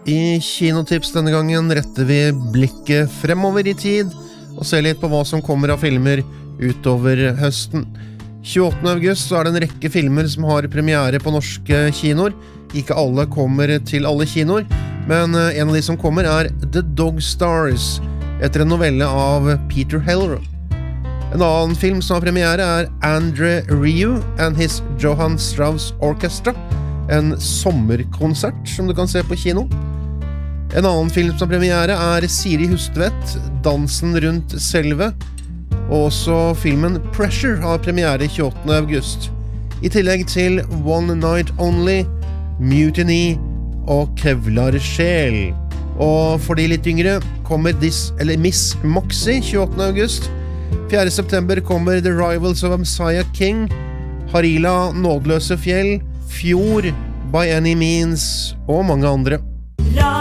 I Kinotips denne gangen retter vi blikket fremover I tid og ser litt på hva som kommer av filmer utover høsten. 28. august så det en rekke filmer som har premiere på norske kinoer. Ikke alle kommer til alle kinoer, men en av de som kommer The Dog Stars, etter en novelle av Peter Heller. En annen film som har premiere Andre Rieu and His Johann Strauss Orchestra, en sommerkonsert som du kan se på kino. En annen film som har premiere Siri Hustvedt, Dansen rundt selve, og også filmen Pressure har premiere 28. august. I tillegg til One Night Only, Mutiny og Kevlar Sjel. Og for de litt yngre kommer Miss Moxie 28. august. 4. september kommer The Rivals of Messiah King, Harila, Nådeløse fjell, Fjord, By Any Means og mange andre.